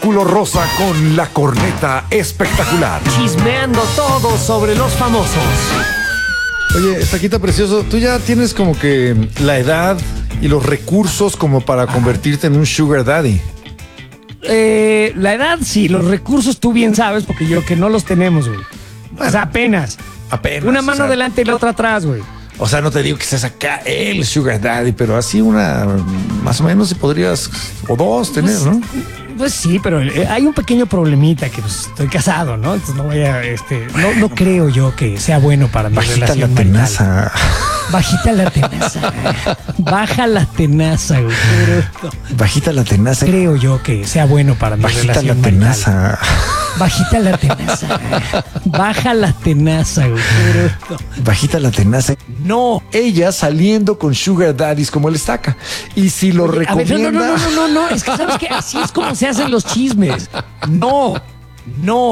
Círculo Rosa con la corneta espectacular. Chismeando todo sobre los famosos. Oye, Taquita Precioso, tú ya tienes como que la edad y los recursos como para convertirte en un sugar daddy. La edad sí, los recursos tú bien sabes, porque yo que no los tenemos, güey. O sea, apenas. Una mano adelante y la otra atrás, güey. O sea, no te digo que seas acá el sugar daddy, pero así una, más o menos, si podrías, o dos tener, ¿no? Pues sí, pero hay un pequeño problemita que pues, estoy casado, ¿no? Entonces no voy a, no creo yo que sea bueno para mi Bajita relación la tenaza. marital. Bajita la tenaza. Baja la tenaza, güey. Bajita la tenaza. Creo yo que sea bueno para mi Bajita relación la tenaza. marital. Bajita la tenaza. Baja la tenaza, güey. Bajita la tenaza. No. Ella saliendo con sugar daddies como el Estaca. Y si lo A ver, recomienda... no. Es que sabes que así es como se hacen los chismes. No.